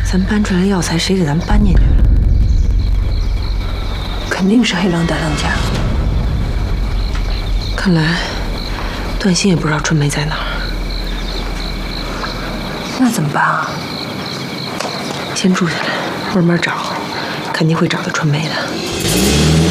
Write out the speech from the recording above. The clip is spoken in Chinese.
咱搬出来药材，谁给咱搬进去了？ 肯定是黑狼带狼家。 看来段兴也不知道春梅在哪儿。 那怎么办啊？ 先住下来，慢慢找，肯定会找到春梅的。